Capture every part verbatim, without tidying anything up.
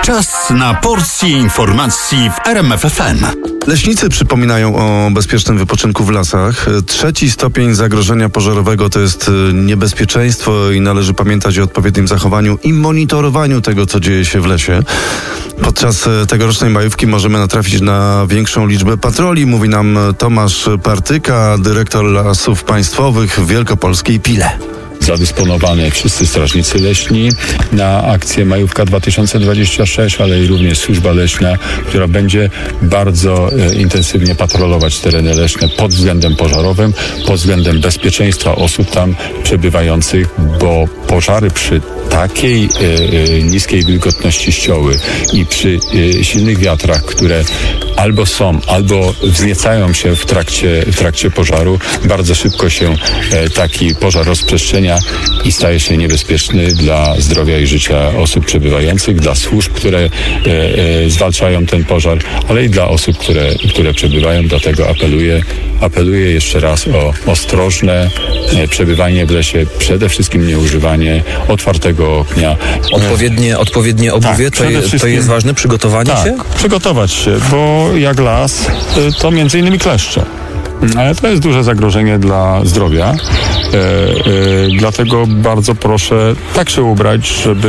Czas na porcję informacji w R M F F M. Leśnicy przypominają o bezpiecznym wypoczynku w lasach. Trzeci stopień zagrożenia pożarowego to jest niebezpieczeństwo i należy pamiętać o odpowiednim zachowaniu i monitorowaniu tego, co dzieje się w lesie. Podczas tegorocznej majówki możemy natrafić na większą liczbę patroli, mówi nam Tomasz Partyka, dyrektor Lasów Państwowych w Wielkopolskiej Pile. Zadysponowani wszyscy strażnicy leśni na akcję Majówka dwa tysiące dwadzieścia sześć, ale i również służba leśna, która będzie bardzo e, intensywnie patrolować tereny leśne pod względem pożarowym, pod względem bezpieczeństwa osób tam przebywających, bo pożary przy takiej e, e, niskiej wilgotności ścioły i przy e, silnych wiatrach, które albo są, albo wzniecają się w trakcie, w trakcie pożaru, bardzo szybko się e, taki pożar rozprzestrzenia i staje się niebezpieczny dla zdrowia i życia osób przebywających, dla służb, które e, e, zwalczają ten pożar, ale i dla osób, które, które przebywają. Dlatego apeluję, apeluję jeszcze raz o ostrożne e, przebywanie w lesie, przede wszystkim nieużywanie otwartego ognia. Odpowiednie, odpowiednie obuwie, tak, to, je, to jest ważne, przygotowanie tak, się? przygotować się, bo jak las, to między innymi kleszcze. Ale to jest duże zagrożenie dla zdrowia, e, e, dlatego bardzo proszę tak się ubrać, żeby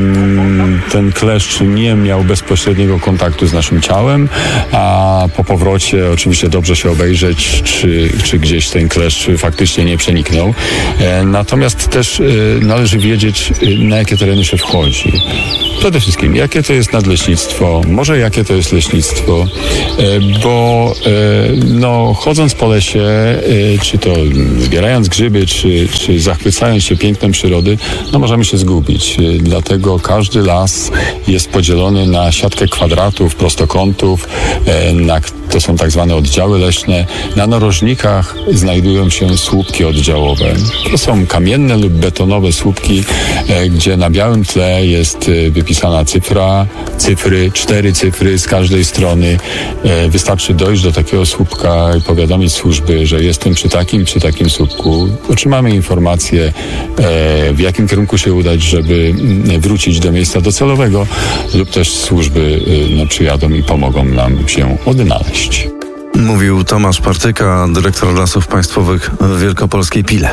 mm, ten kleszcz nie miał bezpośredniego kontaktu z naszym ciałem, a po powrocie oczywiście dobrze się obejrzeć, czy, czy gdzieś ten kleszcz faktycznie nie przeniknął. E, natomiast też e, należy wiedzieć, na jakie tereny się wchodzi. Przede wszystkim, jakie to jest nadleśnictwo, może jakie to jest leśnictwo, e, bo e, no, chodząc po lesie, e, czy to zbierając grzyby, czy, czy zachwycając się pięknem przyrody, no możemy się zgubić. E, dlatego każdy las jest podzielony na siatkę kwadratów, prostokątów, e, na to są tak zwane oddziały leśne. Na narożnikach znajdują się słupki oddziałowe. To są kamienne lub betonowe słupki, e, gdzie na białym tle jest e, wypisana cyfra, cyfry, cztery cyfry z każdej strony. E, wystarczy dojść do takiego słupka i powiadomić służby, że jestem przy takim, przy takim słupku. Otrzymamy informację, e, w jakim kierunku się udać, żeby m, wrócić do miejsca docelowego, lub też służby e, no, przyjadą i pomogą nam się odnaleźć. Mówił Tomasz Partyka, dyrektor Lasów Państwowych w Wielkopolskiej Pile.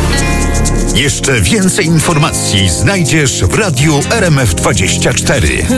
Jeszcze więcej informacji znajdziesz w radiu R M F dwadzieścia cztery.